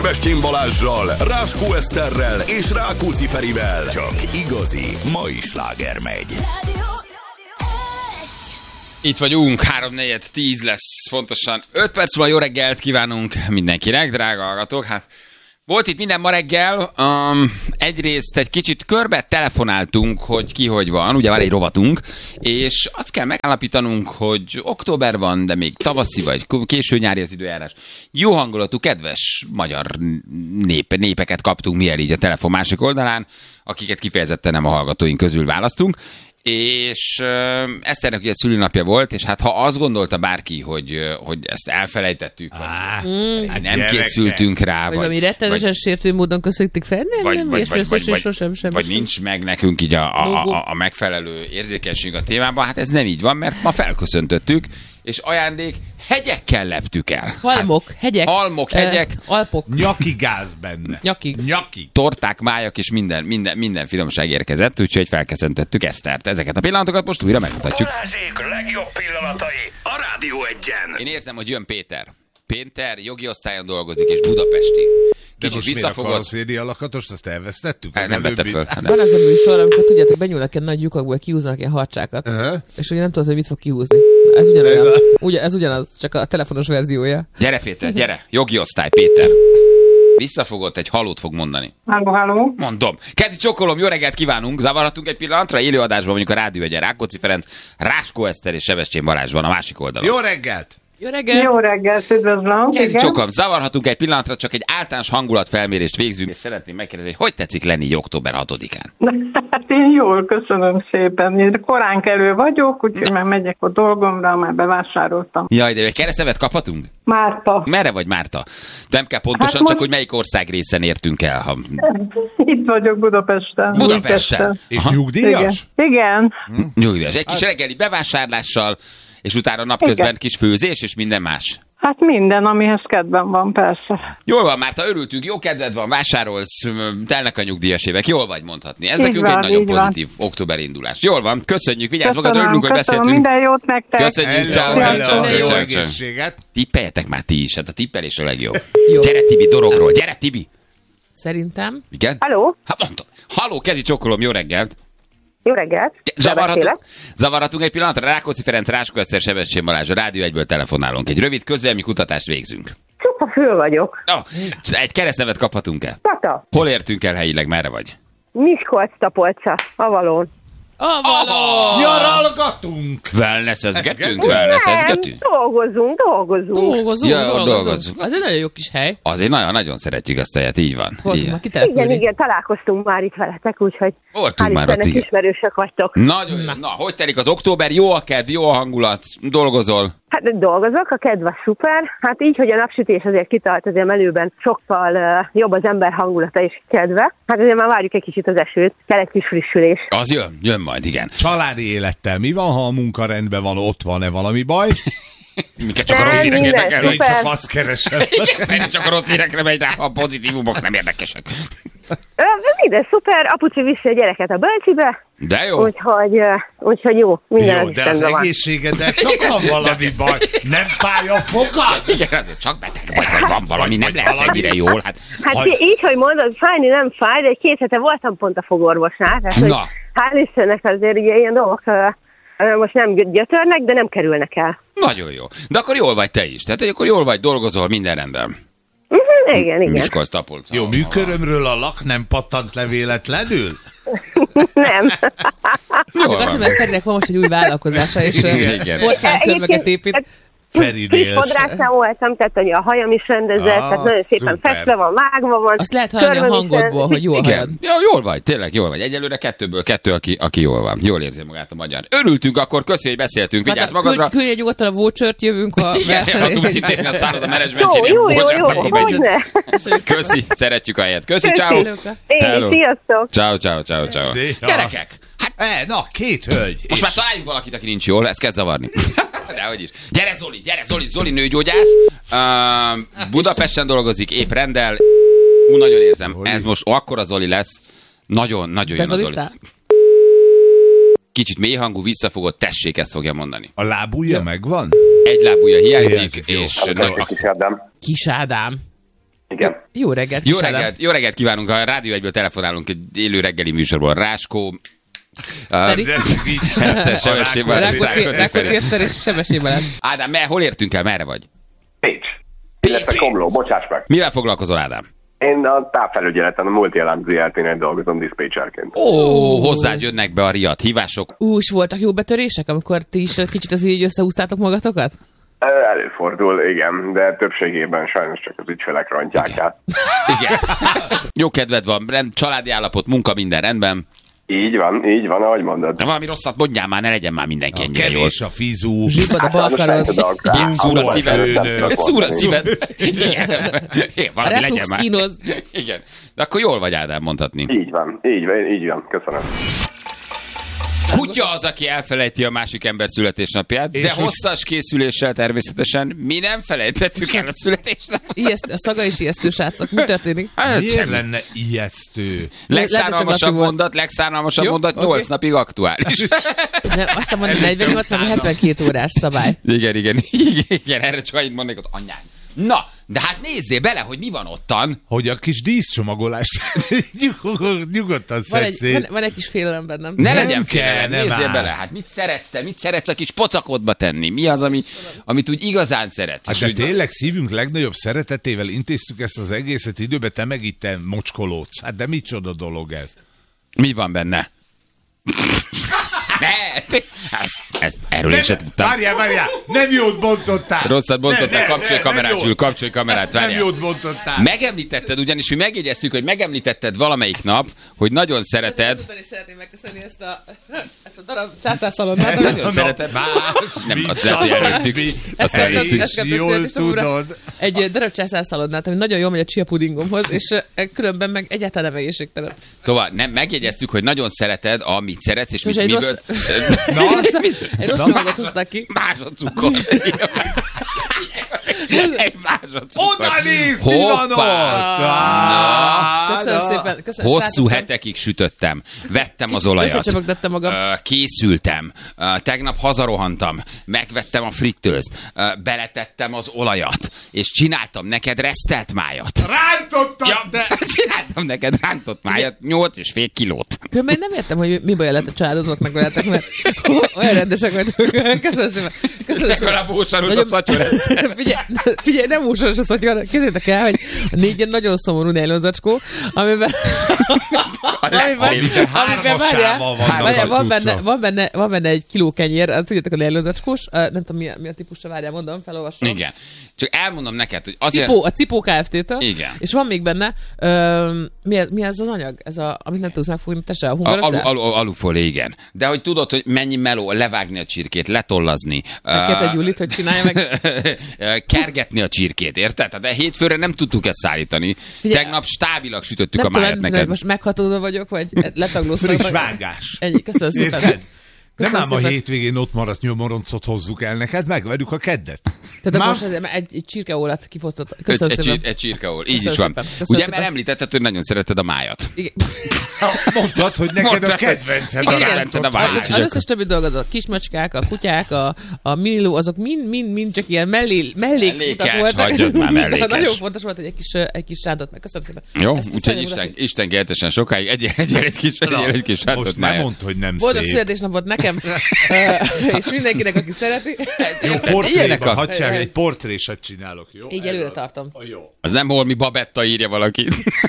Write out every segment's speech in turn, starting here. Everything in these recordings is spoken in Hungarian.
Sebestyén Balázssal, Ráskó Eszterrel és Rákóczi Ferivel. Csak igazi mai sláger megy. Itt vagyunk, 3-4-10 lesz pontosan. 5 perc múlva jó reggelt kívánunk mindenkinek, drága hallgatók. Hát volt itt minden ma reggel. Egyrészt egy kicsit körbe telefonáltunk, hogy ki hogy van, ugye van egy rovatunk, és azt kell megállapítanunk, hogy október van, de még tavaszi vagy késő nyári az időjárás. Jó hangulatú, kedves magyar népeket kaptunk mi el így a telefon másik oldalán, akiket kifejezetten nem a hallgatóink közül választunk. És Eszternek ugye szülinapja volt, és hát ha azt gondolta bárki, hogy ezt elfelejtettük, vagy nem készültünk rá, vagy valami rettenetesen sértő módon köszönték fel, vagy nincs meg nekünk így a megfelelő érzékenység a témában, hát ez nem így van, mert ma felköszöntöttük, és ajándék hegyekkel leptük el. Halmok, hegyek. Alpok. Nyaki gáz benne. Nyaki. Torták, májak és minden finomság érkezett, úgyhogy felköszöntöttük Esztert. Ezeket a pillanatokat most újra megmutatjuk. Balázsék legjobb pillanatai a Rádió 1-en. Én érzem, hogy jön Péter. Péter jogi osztályon dolgozik, és budapesti. Kicsit visszafogott. De most miért a lakatost, azt elvesztettük? Nem vette föl. Van az a műsor, amikor tudjátok, benyúlnak egy nagy lyukakból, kihúznak ilyen harcsákat, és ugye nem tudod, hogy mit fog kihúzni. Ez ugyanolyan. Ez ugyanaz, csak a telefonos verziója. Gyere, Péter, gyere! Jogi osztály, Péter. Visszafogott, egy halót fog mondani. Halló. Mondom. Kezi csokolom, jó reggelt kívánunk. Zavarhatunk egy pillanatra, élőadásban mondjuk a Rádió 1-en. Rákóczi Ferenc, Ráskó Eszter és Sebestyén Balázs van a másik oldalon. Jó reggelt! Jó reggelt! Jó reggelt, üdvözlöm. Kezi csokolom, zavarhatunk egy pillanatra, csak egy általános hangulatfelmérést végzünk, és szeretném megkérdezni, hogy tetszik lenni október 6-án? Hát én jól, köszönöm szépen. Én korán kelő vagyok, úgyhogy már megyek a dolgomra, már bevásároltam. Jaj, de egy keresztnevet kaphatunk? Márta. Merre vagy, Márta? Nem kell pontosan, Hát csak hogy melyik ország részen értünk el. Ha... Itt vagyok Budapesten. Budapesten. És nyugdíjas? Igen. Nyugdíjas. Egy kis reggeli bevásárlással, és utána napközben kis főzés, és minden más. Hát minden, amihez kedvem van, persze. Jól van, Márta, örültünk, jó kedved van, vásárolsz, telnek a nyugdíjas évek, jól vagy mondhatni. Ez nekünk egy nagyon pozitív október indulás. Jól van, köszönjük, vigyázz magad, örülünk, hogy beszéltünk. Minden jót nektek. Köszönjük, ciao. Jó egészséget. Tippeljetek már ti is, hát a tippelés a legjobb. Gyere Tibi, dorogról, gyere Tibi. Szerintem. Igen? Halló? Hát mondtam. Halló, Kezi csokolom, jó reggelt. Jó reggelt. Zavarhatunk egy pillanatra. Rákóczi Ferenc, Ráskó Eszter, Sebestyén Balázs, a Rádió 1-ből telefonálunk. Egy rövid közélmi kutatást végzünk. Csupa fül vagyok. Egy keresztnevet kaphatunk-e? Tata. Hol értünk el helyileg, merre vagy? Miskolc-Tapolca, Avalon. Nyaralgatunk! Wellnessezgetünk? Dolgozunk. Az egy nagyon jó kis hely. Azért nagyon szeretjük azt a helyet, így van. Igen, találkoztunk már itt veletek, úgyhogy voltunk már ott, igen. Ismerősök vagytok. Nagyon jó. Na, hogy telik az október? Jó a kedv, jó a hangulat, dolgozol? Hát dolgozok, a kedv a szuper. Hát így, hogy a napsütés azért kitart, azért melőben sokkal jobb az ember hangulata és kedve. Hát azért már várjuk egy kicsit az esőt, kell egy kis frissülés. Az jön majd, igen. Családi élettel mi van, ha a munkarendben van, ott van-e valami baj? Minket csak a rossz hírek érdekel. Én csak azt keresem. Igen, csak a rossz hírekre megy rá, a pozitívumok nem érdekesek. Minden szuper, apuci viszi a gyereket a bölcsibe. De jó. Úgyhogy jó, minden jó, de az egészségeddel csak van valami baj. Nem fáj a fogad? Igen, azért csak beteg vagy van valami, nem lehet ennyire jól. Hát így, hogy mondod, fájni nem fáj, de egy 2 hete voltam pont a fogorvosnál. Tehát, hál' Istennek azért ilyen dolgok most nem gyötörnek, de nem kerülnek el. Nagyon jó. De akkor jól vagy te is. Tehát akkor jól vagy, dolgozol, minden rendben. Igen. Miskolc-Tapolca. Jó, műkörömről a lak nem pattant le véletlenül? Nem. Csak azt, mert Ferinek van most egy új vállalkozása, és porcánkörmöket épít. Ferinél. Fodrászán voltam, tehát a hajam is rendezett, tehát nagyon szépen festve van, vágva van. Azt lehet hallani a hangodból, hogy jó a hajad. Ja, jól vagy, tényleg jól vagy. Egyelőre 2-ből 2, aki jól van. Jól érzi magát a magyar. Örültünk akkor, köszi, hogy beszéltünk. Vigyázz magadra. Küldje nyugodtan a vouchert, jövünk a... Tudunk szintézni a szálloda menedzsmentjén. Jó, hogyne. Köszi, szeretjük a helyet. Köszi, ciao. Sziasztok. Ciao. Gyerekek! Na, 2 hölgy. Most már találjunk valakit, aki nincs jól, ez kezd zavarni. Dehogy is. Gyere Zoli nőgyógyász. Budapesten dolgozik, épp rendel. Nagyon érzem, ez most akkora Zoli lesz. Nagyon jön a Zoli. Kicsit mélyhangú, visszafogott, tessék, ezt fogja mondani. A lábujja megvan? Egy lábujja hiányzik, és... Kis Ádám. Igen. Jó reggelt, Jó kis Ádám. reggelt, jó reggelt kívánunk, a Rádió 1-ből telefonálunk egy élő reggeli műsorból. Ráskó, Feri? Rákóczi Eszter és Sebessé Balázs. Ádám, hol értünk el, merre vagy? Pécs. Illetve Komló, bocsáss meg. Mivel foglalkozol, Ádám? Én a távfelügyeleten, a Multi-Alarm ZRT-nél dolgozom diszpécserként. Hozzád jönnek be a riadt hívások. És voltak jó betörések, amikor ti is kicsit az így összehúztátok magatokat? Előfordul, igen, de többségében sajnos csak az ügyfelek rontják át. Igen. Jó kedved van, családi állapot, munka, minden rendben. Így van, ahogy mondod. De valami rosszat mondjál már, ne legyen már mindenki ennyire jól. Kevés a fizú. Zsibad a balkarod. Szúr a szíved. Szúr a szíved. szíved. Igen, A valami legyen reflux már. kínoz. Igen. De akkor jól vagy, Ádám, mondhatni. Így van, köszönöm. Kutya az, aki elfelejti a másik ember születésnapját, de hosszas készüléssel természetesen mi nem felejtettük el a születésnapját. A szaga is ijesztő, srácok. Mi történik? Miért lenne ijesztő? Legszánalmasabb mondat, 8 napig aktuális. Nem, azt hiszem mondani 48, hanem 72 órás szabály. Igen, erre csak annyit mondnék, hogy anyád. Na, de hát nézzél bele, hogy mi van ottan. Hogy a kis díszcsomagolást nyugodtan szedszél. Van egy kis félelem bennem. Ne legyen félelem, nem nézzél áll. bele. Hát mit szeretsz a kis pocakodba tenni? Mi az, amit úgy igazán szeretsz? Hát És de úgy- tényleg szívünk legnagyobb szeretetével intéztük ezt az egészet időbe, te meg itt te mocskolódsz. Hát de micsoda dolog ez? Mi van benne? Erről én sem tudtam. Várjál, nem jót bontottál. Rosszat bontottál, kapcsolj kamerát, Zsül, kapcsolj kamerát, Nem várjál. jót bontottál. Megemlítetted, ugyanis mi megjegyeztük, hogy megemlítetted valamelyik nap, hogy nagyon szereted. Ezután is szeretném megköszönni ezt a darab császárszalonnát. Nagyon szereted. Nem, azt lehet, hogy elnéztük. Azt elnéztük. Jól tudod. Egy darab császárszalonnát, ami nagyon jól megy a chia pudingomhoz, és különben meg egyáltalán nem egészségtelen. Szóval nem, megjegyeztük, hogy nagyon szereted, amit szeretsz, és És egy miből... Egy rossz csomagot hoztak ki. Másodcukor. Egy másodcukor. Oda nézd, mi van ott! Köszönöm szépen. Köszönöm, Hosszú ráköszönöm. hetekig sütöttem, vettem az olajat, Összecsomagdottam magam. készültem, tegnap hazarohantam, megvettem a frittőzt, beletettem az olajat, és csináltam neked resztelt májat. Rántottam, Ja, de... csináltam neked rántott májat, 8,5 kilót. Különben én nem értem, hogy mi baj lett a családodnak veletek, mert olyan rendesek vagytok. Köszönöm szépen. Köszönöm szépen. Legalább ósaros a szatyor. Figyelj, nem úszoros a szatyor. Képzeljétek el, hogy a 4 ilyen nagyon szomorú nejlonzacskó, amiben van benne egy kiló kenyér, tudjátok, a nejlonzacskós, nem tudom mi a típusra, várjál, mondom, felolvasom. Igen. Csak elmondom neked, hogy azért... A Cipó Kft-től. Igen. És van még benne, mi ez az anyag? Ez amit nem tudsz megfogni, te se a hungarocell? Alufólia, igen. De hogy tudod, hogy mennyi meló, levágni a csirkét, letollazni. Megkérted Julit, hogy csinálja meg. Kergetni a csirkét, érted? De hétfőre nem tudtuk ezt szállítani. Figyelj, Tegnap stábilag sütöttük Nem a májat tudom, hogy neked. most meghatódva vagyok, vagy letaglóztam. Friss vágás. Ennyi, köszönöm szépen. Érted? Nem Köszönöm ám a szépen. hétvégén ott maradt nyomoroncot hozzuk el neked, megverjük a keddet. Tehát Már- most azért egy csirkeólat kifosztott. Köszönöm szépen. Egy csirkeól. Így Köszönöm is van. szépen. Köszönöm Ugye, szépen. mert említetted, hogy nagyon szereted a májat. Igen. Mondtad, hogy neked Mondtad, a kedvenced a igen, rántott a vágy. máj. Az összes többi dolgot, a kismacskák, a kutyák, a miniló, azok mind csak ilyen mellékutak voltak. hagyjad már, mellékes. Nagyon fontos volt, hogy egy kis rántott meg. Köszönöm szépen. Jó, Ezt úgyhogy szeretném Isten, mutatni. Isten keltesen sokáig egy kis Most rántott nem májat. mondd, hogy nem Boldog szép. születésnapot nekem, és mindenkinek, aki szereti. Jó, Ilyenek portréban, a- hadd csinálj, egy portréset csinálok, jó? Így előre tartom. Jó. Az nem Holmi Babetta írja valaki.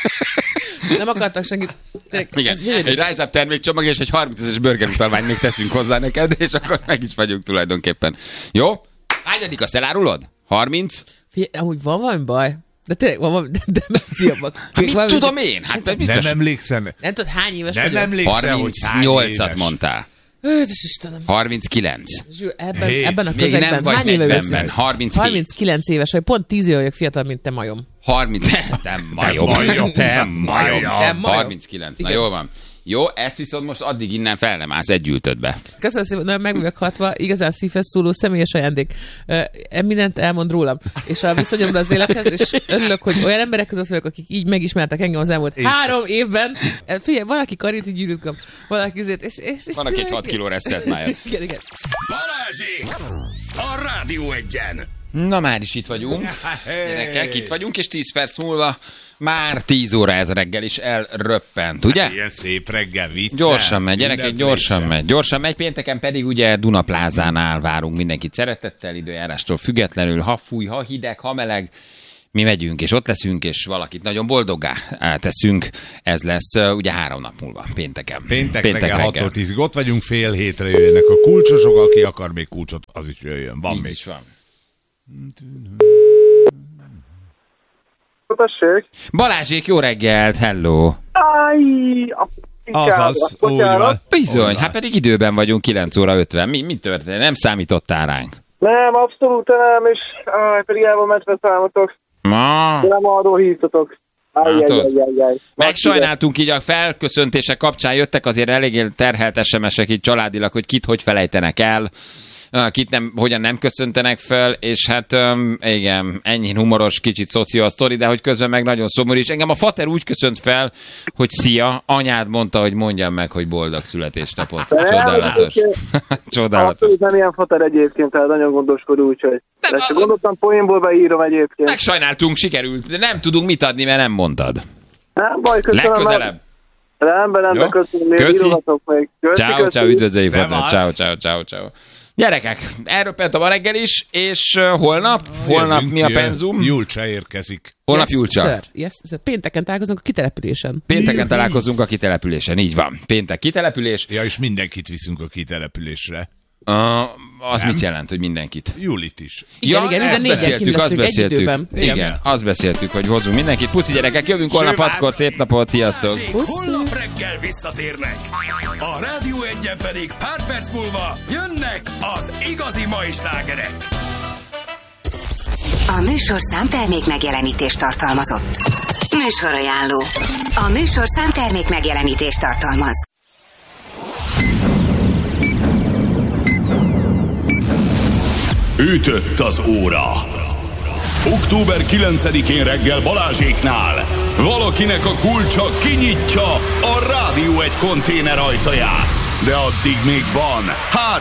Nem akartak senkit. Igen, Ez gyönyörű. egy Rise Up termékcsomag és egy 30 000-es burger utalványt még teszünk hozzá neked, és akkor meg is vagyunk tulajdonképpen. Jó? Hányadik, azt elárulod? 30? Figyelj, amúgy van valami baj? De tényleg van valami demenciabbak. Mit tudom én? Hát te biztos Nem emlékszem. Nem tudod, hány éves Nem vagyok? emlékszel, hogy hány 38-at éves. mondtál. Ötös Istenem. 39. Zsül, Hét. ebben a Még közegben. nem vagy Hány éve 40-ben. jössz? 37. 39 éves vagy, pont 10 éve vagyok fiatal, mint te majom. 30. Te majom. Te majom. Te majom. 39. Na Igen. jól van. Jó, ezt viszont most addig innen fel nem állsz egy ültödbe. Köszönöm szépen, nagyon meg vagyok hatva, igazán szívhez szóló személyes ajándék. Mindent elmond rólam, és a viszonyomra az élethez, és örülök, hogy olyan emberek között vagyok, akik így megismertek engem az elmúlt 3 évben. Figyelj, valaki karinti gyűrűt kap, valaki izét, és Van, aki 6 kiló resztelt májat. Igen. Balázsék! A Rádió Egyen! Na már is itt vagyunk. Gyerekek, itt vagyunk, és 10 perc múlva már 10 óra ez a reggel is elröppent, ugye? Hát ilyen szép reggel, viccelsz. Gyorsan megy, gyerekek, gyorsan megy. Pénteken pedig ugye Duna Plázánál várunk mindenkit szeretettel, időjárástól függetlenül, ha fúj, ha hideg, ha meleg, mi megyünk, és ott leszünk, és valakit nagyon boldoggá teszünk. Ez lesz ugye 3 nap múlva, pénteken. Péntek reggel 6-tól 10-ig ott vagyunk, fél hétre jöjjenek a kulcsosok, aki akar még kulcsot, az is jöjjön. Van Így még. is van. Balázsék, jó reggelt, hello! Azaz, úgy van. Bizony, hát pedig időben vagyunk, 9 óra 50. Mi történt? Nem számítottál ránk? Nem, abszolút nem, és pedig el van mentve számotok. Nem arról hívtatok. Megsajnáltunk így a felköszöntések kapcsán, jöttek azért eléggé terhelt SMS-ek így családilag, hogy kit hogy felejtenek el, kit nem, hogyan nem köszöntenek fel, és hát igen, ennyi humoros, kicsit szoció sztori, de hogy közben meg nagyon szomorú is. Engem a fater úgy köszönt fel, hogy szia, anyád mondta, hogy mondjam meg, hogy boldog születésnapot. Csodálatos. Csodálatos. Abszolút nem ilyen fater egyébként, tehát nagyon gondoskodó, úgyhogy gondoltam, poénból beírom egyébként. Megsajnáltunk, sikerült, de nem tudunk mit adni, mert nem mondtad. Nem baj, köszönöm. Legközelebb. Rendben, köszönöm, még írogatok még. Ciao, üdvözöljük, ciao. Gyerekek, elröppent a ma reggel is, és holnap mi a penzum? Julcsa érkezik. Holnap Julcsa. Yes, pénteken találkozunk a kitelepülésen. Pénteken találkozunk a kitelepülésen, így van. Péntek kitelepülés. Ja, és mindenkit viszünk a kitelepülésre. Az mit jelent, hogy mindenkit? Julit is. Igen, azt beszéltük. Igen, azt beszéltük, hogy hozunk mindenkit. Puszi gyerekek, jövünk holnap 6-kor, szép napot, sziasztok! Holnap reggel visszatérnek. A Rádió Egyen pedig pár perc múlva jönnek az igazi mai slágerek. A műsor számtermék megjelenítést tartalmazott. Műsorajánló. A műsor számtermék megjelenítést tartalmaz. Ütött az óra. Október 9-én reggel Balázséknál valakinek a kulcsa kinyitja a Rádió egy konténer ajtaját. De addig még van